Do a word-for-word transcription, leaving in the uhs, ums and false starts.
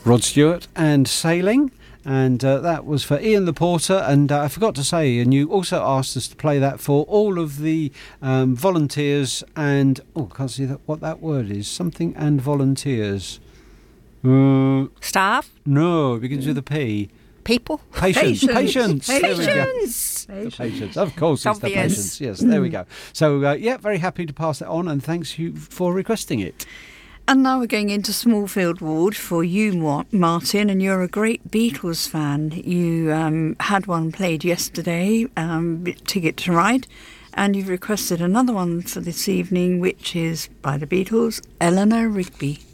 Rod Stewart and Sailing. And uh, that was for Ian the Porter. And uh, I forgot to say, and you also asked us to play that for all of the um, volunteers and... Oh, I can't see that, what that word is. Something and volunteers. Uh, Staff? No, it begins with a P. People? Patience. Patience. Patience. There we go. Patience. The patience. Of course, it's the Obvious. patience. Yes, there we go. So, uh, yeah, very happy to pass that on, and thanks you for requesting it. And now we're going into Smallfield Ward for you, Martin, and you're a great Beatles fan. You um, had one played yesterday, um, Ticket to Ride, and you've requested another one for this evening, which is by the Beatles, Eleanor Rigby.